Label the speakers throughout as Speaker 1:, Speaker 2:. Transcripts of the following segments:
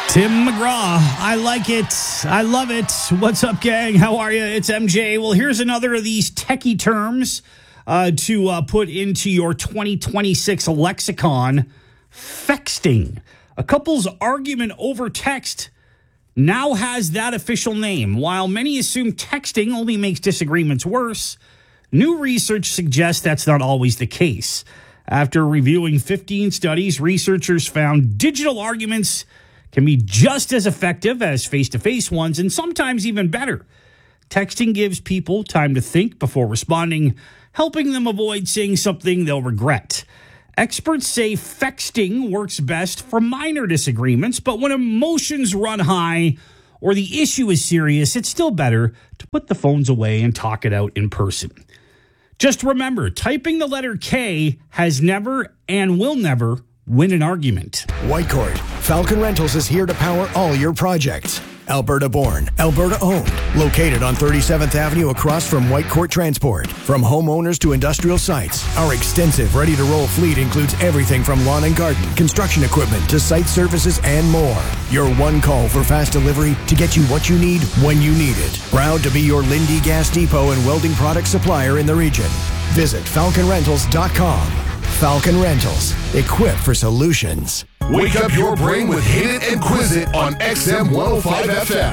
Speaker 1: Tim McGraw, I like it. I love it. What's up, gang? How are you? It's MJ. Well, here's another of these techie terms to put into your 2026 lexicon. Fexting. A couple's argument over text now has that official name. While many assume texting only makes disagreements worse, new research suggests that's not always the case. After reviewing 15 studies, researchers found digital arguments can be just as effective as face-to-face ones, and sometimes even better. Texting gives people time to think before responding, helping them avoid saying something they'll regret. Experts say fexting works best for minor disagreements, but when emotions run high or the issue is serious, it's still better to put the phones away and talk it out in person. Just remember, typing the letter K has never and will never win an argument.
Speaker 2: Whitecourt, Falcon Rentals is here to power all your projects. Alberta born, Alberta owned. Located on 37th Avenue across from Whitecourt Transport. From homeowners to industrial sites, our extensive ready-to-roll fleet includes everything from lawn and garden, construction equipment to site services and more. Your one call for fast delivery to get you what you need when you need it. Proud to be your Lindy Gas Depot and welding product supplier in the region. Visit falconrentals.com. Falcon Rentals, equipped for solutions.
Speaker 3: Wake up your brain with Hit It and Quiz It on XM 105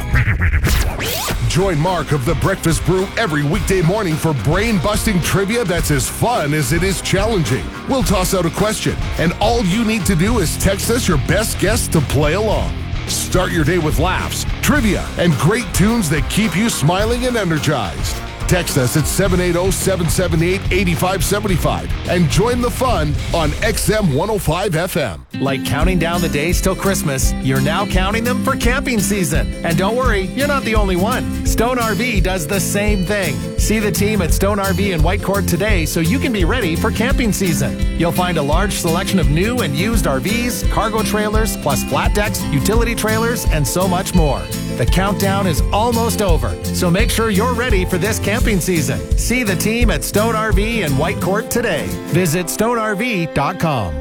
Speaker 3: FM. Join Mark of The Breakfast Brew every weekday morning for brain-busting trivia that's as fun as it is challenging. We'll toss out a question, and all you need to do is text us your best guess to play along. Start your day with laughs, trivia, and great tunes that keep you smiling and energized. Text us at 780-778-8575 and join the fun on XM 105 FM.
Speaker 4: Like counting down the days till Christmas, you're now counting them for camping season. And don't worry, you're not the only one. Stone RV does the same thing. See the team at Stone RV in Whitecourt today so you can be ready for camping season. You'll find a large selection of new and used RVs, cargo trailers, plus flat decks, utility trailers, and so much more. The countdown is almost over, so make sure you're ready for this camping season. See the team at Stone RV in Whitecourt today. Visit stonerv.com.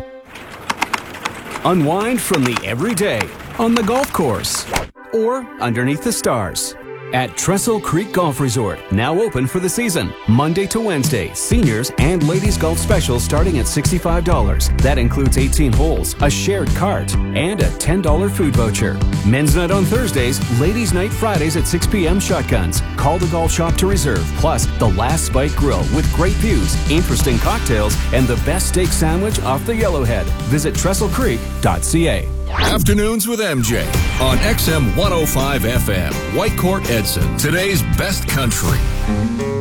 Speaker 5: Unwind from the everyday on the golf course or underneath the stars. At Trestle Creek Golf Resort, now open for the season. Monday to Wednesday, seniors and ladies golf specials starting at $65. That includes 18 holes, a shared cart, and a $10 food voucher. Men's night on Thursdays, ladies night Fridays at 6 p.m. shotguns. Call the golf shop to reserve. Plus, the Last Spike Grill with great views, interesting cocktails, and the best steak sandwich off the Yellowhead. Visit TrestleCreek.ca.
Speaker 6: Afternoons with MJ on XM 105 FM. Whitecourt Edson, today's best country.